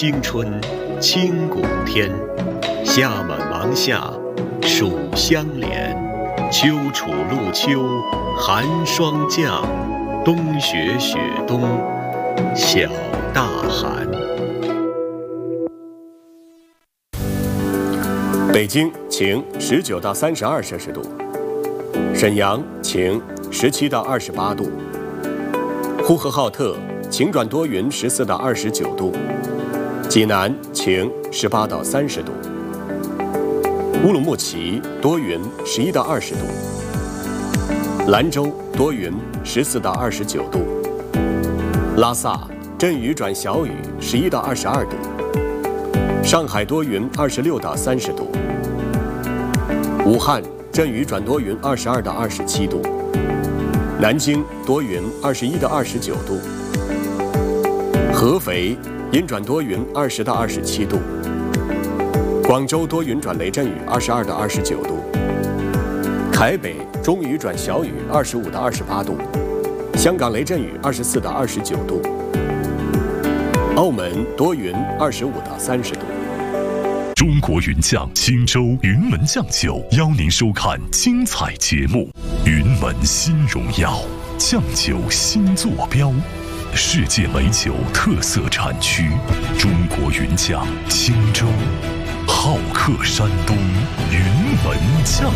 青春清谷天，夏满芒夏暑相连，秋处露秋寒霜降，冬雪雪冬小大寒。 北京晴19到32摄氏度，沈阳晴17到28度，呼和浩特晴转多云14到29度，济南晴18到30度，乌鲁木齐多云11到20度，兰州多云14到29度，拉萨阵雨转小雨11到22度，上海多云26到30度，武汉阵雨转多云22到27度，南京多云21到29度，合肥阴转多云20到27度，广州多云转雷阵雨22到29度，台北中雨转小雨25到28度，香港雷阵雨24到29度，澳门多云25到30度。 中国云酱青州云门酱酒邀您收看精彩节目。云门新荣耀，酱酒新坐标，世界美酒特色产区，中国云酱青州，好客山东云门酱